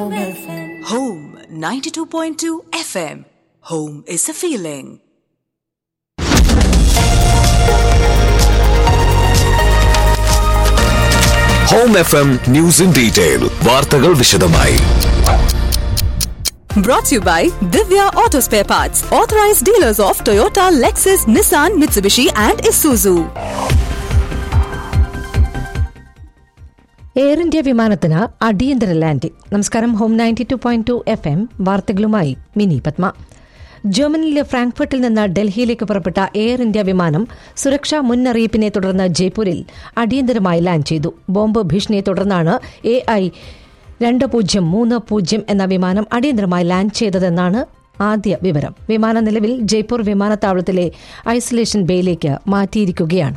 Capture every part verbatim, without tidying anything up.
Home ninety-two point two F M. Home is a feeling. Home F M News in Detail. വാർത്തകൾ വിശദമായി. Brought to you by Divya Auto Spare Parts, authorized dealers of Toyota, Lexus, Nissan, Mitsubishi and Isuzu. Air India വിമാനത്തിന് അടിയന്തര landing. നമസ്കാരം. Home ninety two point two F M വാർത്തകളുമായി mini Padma. ജർമ്മനിയിലെ ഫ്രാങ്ക്ഫർട്ടിൽ നിന്ന് ഡൽഹിയിലേക്ക് പുറപ്പെട്ട എയർ ഇന്ത്യ വിമാനം സുരക്ഷാ മുന്നറിയിപ്പിനെ തുടർന്ന് ജയ്പൂരിൽ അടിയന്തരമായി ലാൻഡ് ചെയ്തു. ബോംബ് ഭീഷണിയെ തുടർന്നാണ് എ ഐ രണ്ട് പൂജ്യം മൂന്ന് പൂജ്യം എന്ന വിമാനം അടിയന്തരമായി ലാൻഡ് ചെയ്തതെന്നാണ് ആദ്യ വിവരം. വിമാനം നിലവിൽ ജയ്പൂർ വിമാനത്താവളത്തിലെ ഐസൊലേഷൻ ബേയിലേക്ക് മാറ്റിയിരിക്കുകയാണ്.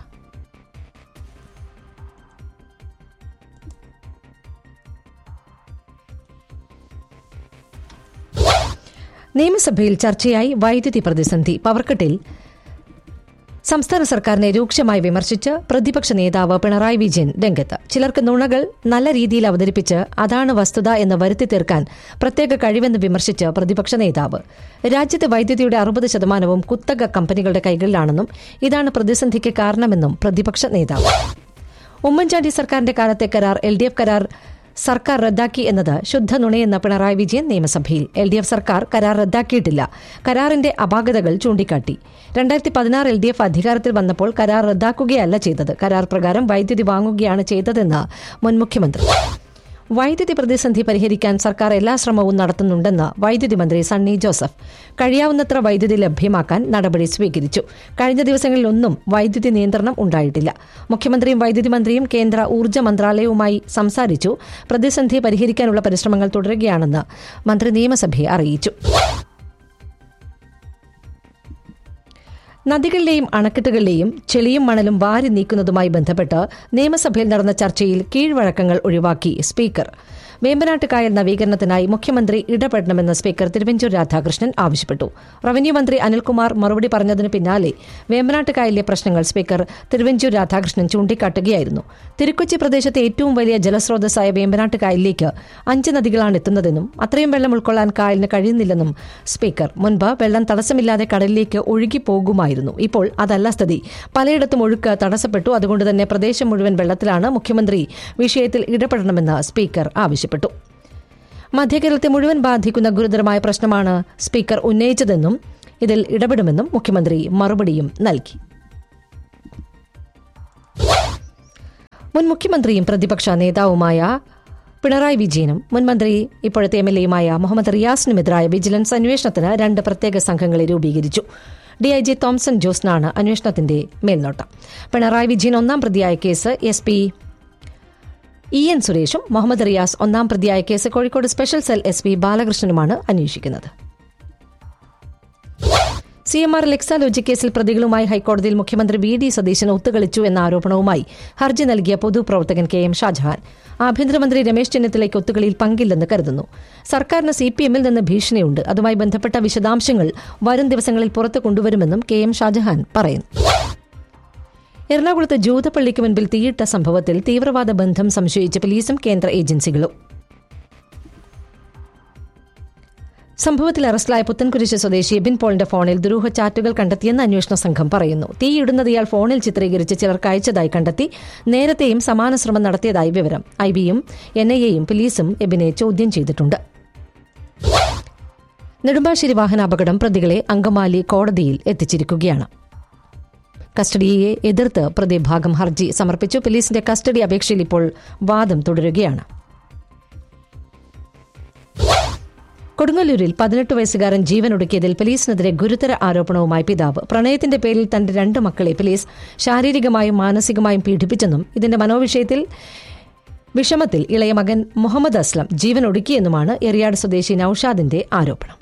നിയമസഭയിൽ ചർച്ചയായി വൈദ്യുതി പ്രതിസന്ധി. പവർക്കട്ടിൽ സംസ്ഥാന സർക്കാരിനെ രൂക്ഷമായി വിമർശിച്ച് പ്രതിപക്ഷ നേതാവ് പിണറായി വിജയൻ രംഗത്ത്. ചിലർക്ക് നുണകൾ നല്ല രീതിയിൽ അവതരിപ്പിച്ച് അതാണ് വസ്തുത എന്ന് വരുത്തി തീർക്കാൻ പ്രത്യേക കഴിവെന്ന് വിമർശിച്ച് പ്രതിപക്ഷ നേതാവ്. രാജ്യത്തെ വൈദ്യുതിയുടെ അറുപത് ശതമാനവും കുത്തക കമ്പനികളുടെ കൈകളിലാണെന്നും ഇതാണ് പ്രതിസന്ധിക്ക് കാരണമെന്നും പ്രതിപക്ഷ നേതാവ്. ഉമ്മൻചാണ്ടി സർക്കാരിന്റെ കാലത്തെ കരാർ എൽ ഡി എഫ് കരാർ സർക്കാർ റദ്ദാക്കി എന്നത് ശുദ്ധ നുണയെന്ന പിണറായി വിജയൻ നിയമസഭയിൽ. എൽ ഡി എഫ് സർക്കാർ കരാർ റദ്ദാക്കിയിട്ടില്ല. കരാറിന്റെ അപാകതകൾ ചൂണ്ടിക്കാട്ടി. രണ്ടായിരത്തി പതിനാറ് എൽ ഡി എഫ് അധികാരത്തിൽ വന്നപ്പോൾ കരാർ റദ്ദാക്കുകയല്ല ചെയ്തത്, കരാർ പ്രകാരം വൈദ്യുതി വാങ്ങുകയാണ് ചെയ്തതെന്ന് മുൻ മുഖ്യമന്ത്രി. വൈദ്യുതി പ്രതിസന്ധി പരിഹരിക്കാൻ സർക്കാർ എല്ലാ ശ്രമവും നടത്തുന്നുണ്ടെന്ന് വൈദ്യുതി മന്ത്രി സണ്ണി ജോസഫ്. കഴിയാവുന്നത്ര വൈദ്യുതി ലഭ്യമാക്കാൻ നടപടി സ്വീകരിച്ചു. കഴിഞ്ഞ ദിവസങ്ങളിലൊന്നും വൈദ്യുതി നിയന്ത്രണം ഉണ്ടായിട്ടില്ല. മുഖ്യമന്ത്രിയും വൈദ്യുതി മന്ത്രിയും കേന്ദ്ര ഊർജ്ജ മന്ത്രാലയവുമായി സംസാരിച്ചു. പ്രതിസന്ധി പരിഹരിക്കാനുള്ള പരിശ്രമങ്ങൾ തുടരുകയാണെന്ന് മന്ത്രി നിയമസഭയെ അറിയിച്ചു. നദികളിലെയും അണക്കെട്ടുകളിലെയും ചെളിയും മണലും വാരി നീക്കുന്നതുമായി ബന്ധപ്പെട്ട് നിയമസഭയിൽ നടന്ന ചർച്ചയിൽ കീഴ്വഴക്കങ്ങൾ ഒഴിവാക്കി സ്പീക്കർ. വേമ്പനാട്ട് കായൽ നവീകരണത്തിനായി മുഖ്യമന്ത്രി ഇടപെടണമെന്ന് സ്പീക്കർ തിരുവഞ്ചൂർ രാധാകൃഷ്ണൻ ആവശ്യപ്പെട്ടു. റവന്യൂ മന്ത്രി അനിൽകുമാർ മറുപടി പറഞ്ഞതിന് പിന്നാലെ വേമ്പനാട്ട് കായലിലെ പ്രശ്നങ്ങൾ സ്പീക്കർ തിരുവഞ്ചൂർ രാധാകൃഷ്ണൻ ചൂണ്ടിക്കാട്ടുകയായിരുന്നു. തിരുക്കൊച്ചി പ്രദേശത്തെ ഏറ്റവും വലിയ ജലസ്രോതസ്സായ വേമ്പനാട്ട് കായലിലേക്ക് അഞ്ച് നദികളാണ് എത്തുന്നതെന്നും അത്രയും വെള്ളം ഉൾക്കൊള്ളാൻ കായലിന് കഴിയുന്നില്ലെന്നും സ്പീക്കർ. മുൻപ് വെള്ളം തടസ്സമില്ലാതെ കടലിലേക്ക് ഒഴുകിപ്പോകുമായിരുന്നു. ഇപ്പോൾ അതല്ല സ്ഥിതി. പലയിടത്തും ഒഴുക്ക് തടസ്സപ്പെട്ടു. അതുകൊണ്ട് തന്നെ പ്രദേശം മുഴുവൻ വെള്ളത്തിലാണ്. മുഖ്യമന്ത്രി വിഷയത്തിൽ ഇടപെടണമെന്ന് സ്പീക്കർ ആവശ്യപ്പെട്ടു. മധ്യകേരളത്തെ മുഴുവൻ ബാധിക്കുന്ന ഗുരുതരമായ പ്രശ്നമാണ് സ്പീക്കർ ഉന്നയിച്ചതെന്നും ഇതിൽ ഇടപെടുമെന്നും മുഖ്യമന്ത്രി മറുപടിയും നൽകി. മുൻ മുഖ്യമന്ത്രിയും പ്രതിപക്ഷ നേതാവുമായ പിണറായി വിജയനും മുൻമന്ത്രി ഇപ്പോഴത്തെ എം എൽ എയുമായ മുഹമ്മദ് റിയാസിനുമെതിരായ വിജിലൻസ് അന്വേഷണത്തിന് രണ്ട് പ്രത്യേക സംഘങ്ങളെ രൂപീകരിച്ചു. ഡിഐജി തോംസൺ ജോസിനാണ് അന്വേഷണത്തിന്റെ മേൽനോട്ടം. പിണറായി വിജയൻ ഒന്നാം പ്രതിയായ case S P E N സുരേഷും മുഹമ്മദ് റിയാസ് ഒന്നാം പ്രതിയായ case Kozhikode special cell S P ബാലകൃഷ്ണനുമാണ് അന്വേഷിക്കുന്നത്. സി എം ആർ ലെക്സാലോജി കേസിൽ പ്രതികളുമായി ഹൈക്കോടതിയിൽ മുഖ്യമന്ത്രി വി ഡി സതീശൻ ഒത്തുകളിച്ചു എന്ന ആരോപണവുമായി ഹർജി നൽകിയ പൊതുപ്രവർത്തകൻ കെ എം ഷാജഹാൻ ആഭ്യന്തരമന്ത്രി രമേശ് ചെന്നിത്തലയ്ക്ക് ഒത്തുകളിയിൽ പങ്കില്ലെന്ന് കരുതുന്നു. സർക്കാരിന് സി പി എമ്മിൽ നിന്ന് ഭീഷണിയുണ്ട്. അതുമായി ബന്ധപ്പെട്ട വിശദാംശങ്ങൾ വരും ദിവസങ്ങളിൽ പുറത്തു കൊണ്ടുവരുമെന്നും കെ എം ഷാജഹാൻ പറയുന്നു. എറണാകുളത്ത് ജൂതപ്പള്ളിക്ക് മുൻപിൽ തീയിട്ട സംഭവത്തിൽ തീവ്രവാദ ബന്ധം സംശയിച്ച് പോലീസും കേന്ദ്ര ഏജൻസികളും. സംഭവത്തിൽ അറസ്റ്റിലായ പുത്തൻകുരിശ് സ്വദേശി എബിൻ പോളിന്റെ ഫോണിൽ ദുരൂഹ ചാറ്റുകൾ കണ്ടെത്തിയെന്ന് അന്വേഷണ സംഘം പറയുന്നു. തീയിടുന്നത് ഇയാൾ ഫോണിൽ ചിത്രീകരിച്ച് ചിലർക്ക് അയച്ചതായി കണ്ടെത്തി. നേരത്തെയും സമാന ശ്രമം നടത്തിയതായി വിവരം. ഐ ബിയും എൻ ഐ എയും പോലീസും എബിനെ ചോദ്യം ചെയ്തിട്ടുണ്ട്. നെടുമ്പാശ്ശേരി വാഹനാപകടം പ്രതികളെ അങ്കമാലി കോടതിയിൽ എത്തിച്ചിരിക്കുകയാണ്. കസ്റ്റഡിയെ എതിർത്ത് പ്രതിഭാഗം ഹർജി സമർപ്പിച്ചു. പോലീസിന്റെ കസ്റ്റഡി അപേക്ഷയിൽ ഇപ്പോൾ വാദം തുടരുകയാണ്. കൊടുങ്ങല്ലൂരിൽ പതിനെട്ട് വയസ്സുകാരൻ ജീവനൊടുക്കിയതിൽ പോലീസിനെതിരെ ഗുരുതര ആരോപണവുമായി പിതാവ്. പ്രണയത്തിന്റെ പേരിൽ തന്റെ രണ്ട് മക്കളെ പോലീസ് ശാരീരികമായും മാനസികമായും പീഡിപ്പിച്ചെന്നും ഇതിന്റെ മനോവിഷയത്തിൽ വിഷമത്തിൽ ഇളയ മകൻ മുഹമ്മദ് അസ്ലം ജീവനൊടുക്കിയെന്നുമാണ് എറിയാട് സ്വദേശി നൌഷാദിന്റെ ആരോപണം.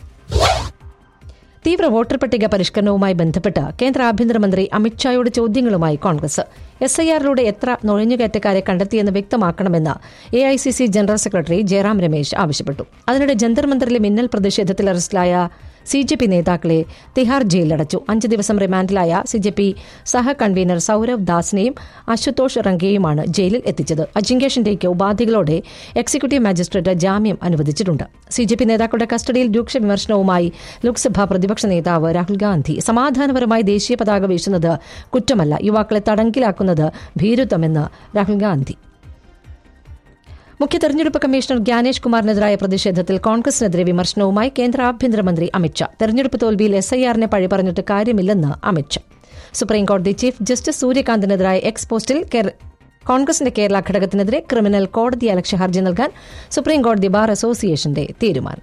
തീവ്ര വോട്ടർ പട്ടിക പരിഷ്കരണവുമായി ബന്ധപ്പെട്ട് കേന്ദ്ര ആഭ്യന്തരമന്ത്രി അമിത്ഷായോട് ചോദ്യങ്ങളുമായി കോൺഗ്രസ്. എസ് ഐ ആറിലൂടെ എത്ര നുഴഞ്ഞുകയറ്റക്കാരെ കണ്ടെത്തിയെന്ന് വ്യക്തമാക്കണമെന്ന് A I C C general secretary Jayaram Ramesh ആവശ്യപ്പെട്ടു. അതിനിടെ ജന്തർ മന്ദറിലെ മിന്നൽ പ്രതിഷേധത്തിൽ അറസ്റ്റിലായ സി ജെ പി നേതാക്കളെ തിഹാർ ജയിലിലടച്ചു. അഞ്ച് ദിവസം റിമാൻഡിലായ സി ജെ പി സഹ കൺവീനർ സൌരവ് ദാസിനെയും അശുതോഷ് റംഗയെയുമാണ് ജയിലിൽ എത്തിച്ചത്. അജിങ്ക്യ ഷിൻഡെയ്ക്ക് ഉപാധികളോടെ എക്സിക്യൂട്ടീവ് മജിസ്ട്രേറ്റ് ജാമ്യം അനുവദിച്ചിട്ടുണ്ട്. സി ജെ പി നേതാക്കളുടെ കസ്റ്റഡിയിൽ രൂക്ഷ വിമർശനവുമായി ലോക്സഭാ പ്രതിപക്ഷ നേതാവ് രാഹുൽ ഗാന്ധി. സമാധാനപരമായി ദേശീയ പതാക വീശുന്നത് കുറ്റമല്ല, യുവാക്കളെ തടങ്കിലാക്കുന്നത് ഭീരുത്വമെന്ന് രാഹുൽ ഗാന്ധി. മുഖ്യ തെരഞ്ഞെടുപ്പ് കമ്മീഷണർ ജ്ഞാനേഷ് കുമാറിനെതിരായ പ്രതിഷേധത്തിൽ കോൺഗ്രസിനെതിരെ വിമർശനവുമായി കേന്ദ്ര ആഭ്യന്തരമന്ത്രി അമിത്ഷാ. തെരഞ്ഞെടുപ്പ് തോൽവിയിൽ എസ് ഐ ആറിനെ പഴി പറഞ്ഞിട്ട് കാര്യമില്ലെന്ന് അമിത്ഷാ. സുപ്രീംകോടതി ചീഫ് ജസ്റ്റിസ് സൂര്യകാന്തിനെതിരായ എക്സ് പോസ്റ്റിൽ കോൺഗ്രസിന്റെ കേരള ഘടകത്തിനെതിരെ ക്രിമിനൽ കോടതിയലക്ഷ്യ ഹർജി നൽകാൻ സുപ്രീംകോടതി ബാർ അസോസിയേഷന്റെ തീരുമാനം.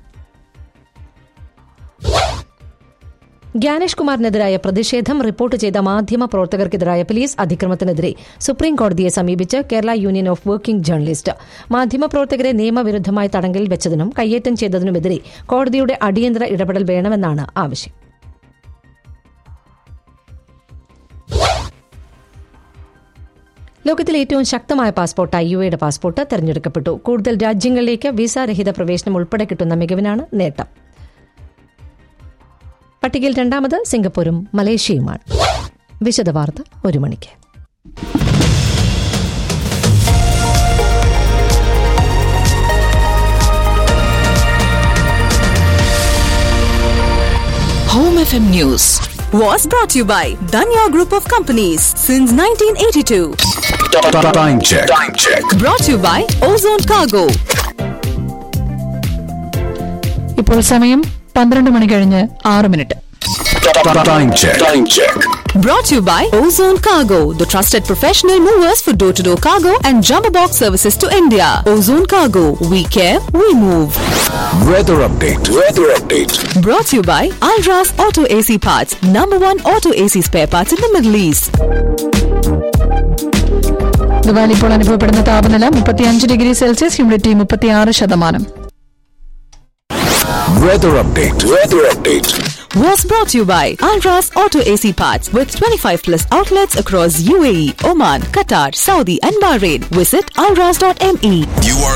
ജ്ഞാനേഷ് കുമാറിനെതിരായ പ്രതിഷേധം റിപ്പോർട്ട് ചെയ്ത മാധ്യമ പ്രവർത്തകർക്കെതിരായ പോലീസ് അതിക്രമത്തിനെതിരെ സുപ്രീംകോടതിയെ സമീപിച്ച് Kerala union of working journalist. മാധ്യമപ്രവർത്തകരെ നിയമവിരുദ്ധമായി തടങ്കലിൽ വെച്ചതിനും കയ്യേറ്റം ചെയ്തതിനുമെതിരെ കോടതിയുടെ അടിയന്തര ഇടപെടൽ വേണമെന്നാണ് ആവശ്യം. ലോകത്തിലെ ഏറ്റവും ശക്തമായ പാസ്പോർട്ടായി യു എയുടെ പാസ്പോർട്ട് തെരഞ്ഞെടുക്കപ്പെട്ടു. കൂടുതൽ രാജ്യങ്ങളിലേക്ക് വിസ രഹിത പ്രവേശനം ഉൾപ്പെടെ കിട്ടുന്ന മികവിനാണ് നേട്ടം. പട്ടികയിൽ രണ്ടാമത് സിംഗപ്പൂരും മലേഷ്യയുമാണ്. വിശദവാർത്ത ഒരു മണിക്ക്. Home F M News was brought to you by Danya Group of Companies since nineteen eighty-two. Time check. Time check. Brought to you by Ozone Cargo. ഇപ്പോൾ സമയം പന്ത്രണ്ട് മണി കഴിഞ്ഞ് ആറ് minute. Time check. Time check. Brought to you by Ozone Cargo, the trusted professional movers for door-to-door cargo and jumbo box services to India. Ozone Cargo, we care, we move. Weather update. Weather update. Brought to you by Alras Auto A C Parts, number one auto A C spare parts in the Middle East. ദുബായിൽ ഇപ്പോൾ അനുഭവപ്പെടുന്ന താപനില മുപ്പത്തിയഞ്ച് degree Celsius, humidity മുപ്പത്തിയാറ് ശതമാനം. Weather update. Weather update. Was brought to you by Alras Auto A C Parts with twenty-five plus outlets across U A E, Oman, Qatar, Saudi and Bahrain. Visit alras dot m e. You are